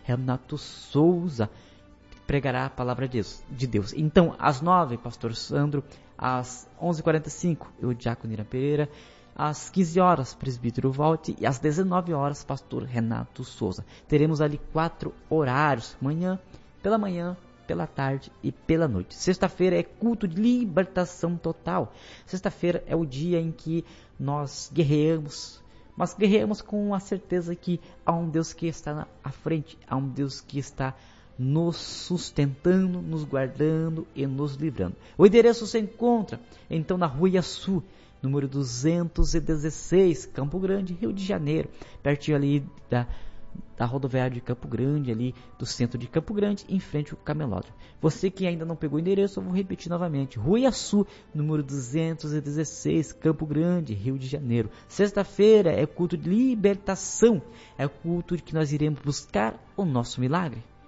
Renato Souza pregará a palavra de Deus. Então, às 9, pastor Sandro, às 11h45, eu, diácono Irã Pereira, às 15 horas, presbítero Walter, e às 19 horas, pastor Renato Souza. Teremos ali 4 horários, pela manhã, pela tarde e pela noite. Sexta-feira é culto de libertação total. Sexta-feira é o dia em que nós guerreamos, mas guerreamos com a certeza que há um Deus que está à frente, há um Deus que está nos sustentando, nos guardando e nos livrando. O endereço se encontra, então, na Rua Iaçu, número 216, Campo Grande, Rio de Janeiro, pertinho ali da rodoviária de Campo Grande, ali do centro de Campo Grande, em frente ao camelódromo. Você que ainda não pegou o endereço, eu vou repetir novamente. Rua Iaçu, número 216, Campo Grande, Rio de Janeiro. Sexta-feira é culto de libertação, é o culto de que nós iremos buscar o nosso milagre.